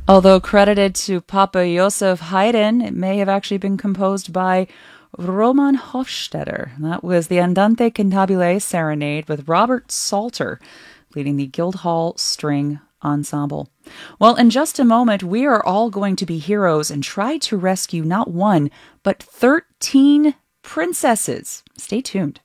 Although credited to Papa Josef Haydn, it may have actually been composed by Roman Hofstetter. That was the Andante Cantabile Serenade with Robert Salter leading the Guildhall String Ensemble. Well, in just a moment, we are all going to be heroes and try to rescue not one, but 13 princesses. Stay tuned.